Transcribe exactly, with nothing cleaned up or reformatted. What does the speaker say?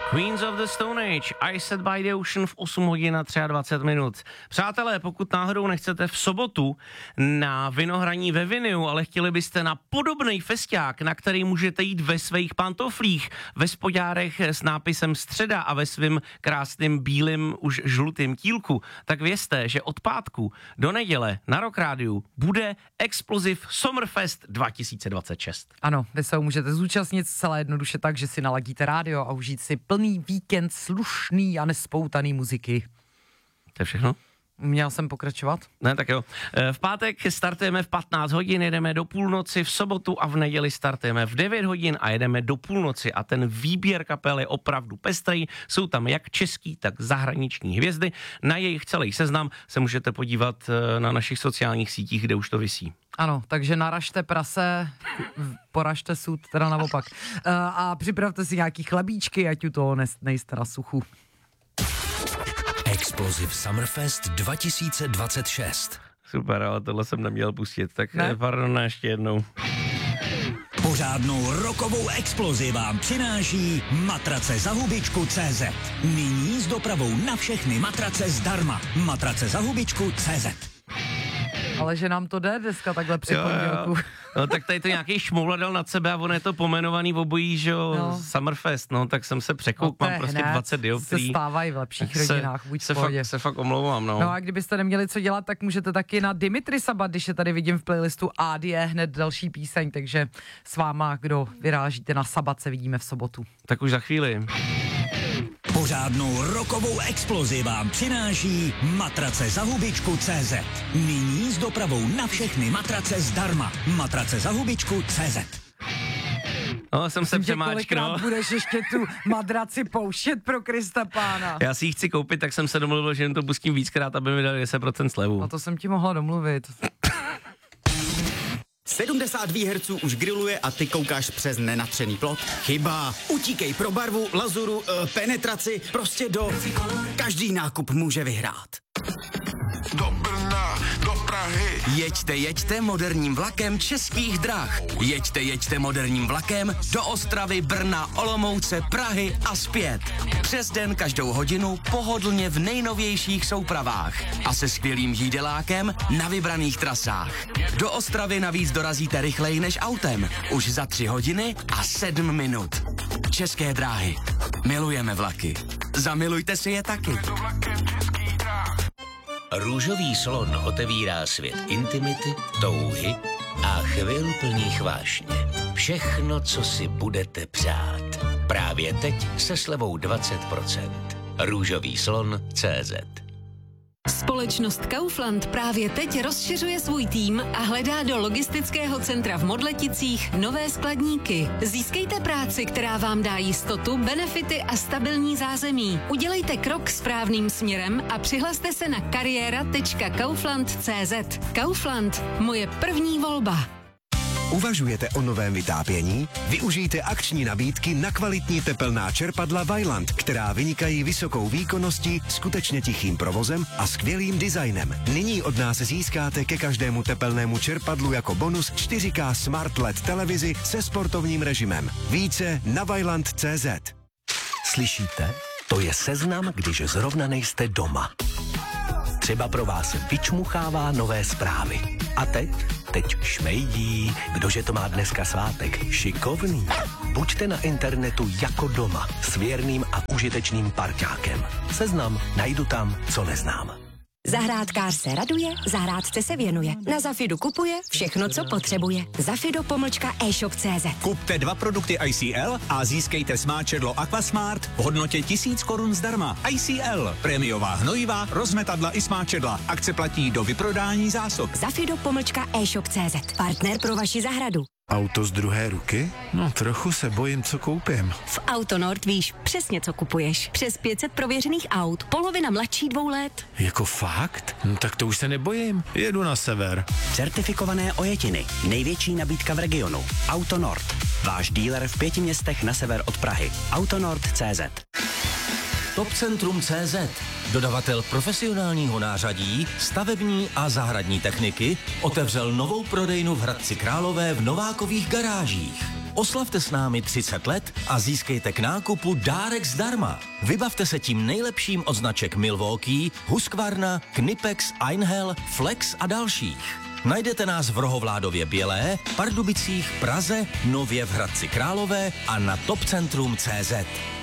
Queens of the Stone Age, I Sat by the Ocean v osm hodin a dvacet tři minut. Přátelé, pokud náhodou nechcete v sobotu na vinohraní ve Viniu, ale chtěli byste na podobný festiák, na který můžete jít ve svých pantoflích, ve spodárech s nápisem Středa a ve svým krásným bílým už žlutým tílku, tak vězte, že od pátku do neděle na Rock Rádiu bude Explosive Summerfest dva tisíce dvacet šest. Ano, vy se ho můžete zúčastnit celé jednoduše tak, že si naladíte rádio a užít si plný víkend slušný a nespoutaný muziky. To je všechno? Měl jsem pokračovat? Ne, tak jo. V pátek startujeme v patnáct hodin, jedeme do půlnoci, v sobotu a v neděli startujeme v devět hodin a jedeme do půlnoci a ten výběr kapel je opravdu pestrý. Jsou tam jak český, tak zahraniční hvězdy. Na jejich celý seznam se můžete podívat na našich sociálních sítích, kde už to visí. Ano, takže naražte prase, poražte sud, teda naopak. A připravte si nějaký chlebíčky, ať u toho nejste na suchu. Explosive Summerfest dva tisíce dvacet šest. Super, ale tohle jsem neměl pustit, tak ne? Pardon, ještě jednou. Pořádnou rokovou explozi vám přináší matrace za hubičku tečka cé zet. Nyní s dopravou na všechny matrace zdarma. Matrace za hubičku tečka cé zet. Ale že nám to jde dneska takhle při pondělku. No tak tady to nějaký šmoula dal nad sebe a on je to pomenovaný v obojí, že jo, no. Summerfest, no tak jsem se překouk, no, mám prostě dvacet dioptrií. Se stávají v lepších rodinách, buď se, fakt, se fakt omlouvám, no. No a kdybyste neměli co dělat, tak můžete taky na Dimitri Sabat, když je tady vidím v playlistu Adie, hned další píseň, takže s váma, kdo vyrážíte na Sabat, se vidíme v sobotu. Tak už za chvíli. Pořádnou rokovou explozi vám přináší matrace za hubičku tečka cé zet. Nyní s dopravou na všechny matrace zdarma. Matrace za hubičku tečka cé zet. No, jsem se přemáčknul. Kolikrát budeš ještě tu madraci pouštět pro Krista pána? Já si ji chci koupit, tak jsem se domluvil, že jim to pustím víckrát, aby mi dali deset procent slevu. No to jsem ti mohla domluvit. sedmdesát výherců už grilluje a ty koukáš přes nenatřený plot? Chyba. Utíkej pro barvu, lazuru, uh, penetraci, prostě do... Každý nákup může vyhrát. Do Brna, do Prahy. Jeďte, jeďte moderním vlakem Českých drah. Jeďte, jeďte moderním vlakem do Ostravy, Brna, Olomouce, Prahy a zpět. Přes den každou hodinu pohodlně v nejnovějších soupravách a se skvělým jídelákem na vybraných trasách. Do Ostravy navíc dorazíte rychleji než autem. Už za tři hodiny a sedm minut. České dráhy. Milujeme vlaky. Zamilujte si je taky. Růžový slon otevírá svět intimity, touhy a chvil plných vášně. Všechno, co si budete přát. Právě teď se slevou dvacet procent. Růžový slon tečka cé zet. Společnost Kaufland právě teď rozšiřuje svůj tým a hledá do logistického centra v Modleticích nové skladníky. Získejte práci, která vám dá jistotu, benefity a stabilní zázemí. Udělejte krok správným směrem a přihlaste se na kariéra tečka kaufland tečka cé zet. Kaufland, moje první volba. Uvažujete o novém vytápění? Využijte akční nabídky na kvalitní tepelná čerpadla Vaillant, která vynikají vysokou výkonností, skutečně tichým provozem a skvělým designem. Nyní od nás získáte ke každému tepelnému čerpadlu jako bonus čtyři ká Smart el é dé televizi se sportovním režimem. Více na vaillant tečka cé zet. Slyšíte? To je seznam, když zrovna nejste doma. Třeba pro vás vyčmuchává nové zprávy. A teď? Teď šmejdí. Kdože to má dneska svátek? Šikovný. Buďte na internetu jako doma s věrným a užitečným parťákem. Seznam najdu tam, co neznám. Zahrádkář se raduje, zahrádce se věnuje. Na Zafidu kupuje všechno, co potřebuje. Zafido pomlčka e-shop tečka cé zet. Kupte dva produkty I C L a získejte smáčedlo Aquasmart v hodnotě tisíc korun zdarma. I C L, prémiová hnojiva, rozmetadla i smáčedla. Akce platí do vyprodání zásob. Zafido pomlčka e-shop tečka cé zet. Partner pro vaši zahradu. Auto z druhé ruky? No, trochu se bojím, co koupím. V Autonord víš přesně, co kupuješ. Přes pět set prověřených aut, polovina mladší dvou let. Jako fakt? No, tak to už se nebojím. Jedu na sever. Certifikované ojetiny. Největší nabídka v regionu. Autonord. Váš díler v pěti městech na sever od Prahy. Autonord tečka cé zet. Topcentrum tečka cé zet, dodavatel profesionálního nářadí, stavební a zahradní techniky, otevřel novou prodejnu v Hradci Králové v Novákových garážích. Oslavte s námi třicet let a získejte k nákupu dárek zdarma. Vybavte se tím nejlepším od značek Milwaukee, Husqvarna, Knipex, Einhell, Flex a dalších. Najdete nás v Rohovládově Bělé, Pardubicích, Praze, nově v Hradci Králové a na topcentrum tečka cé zet.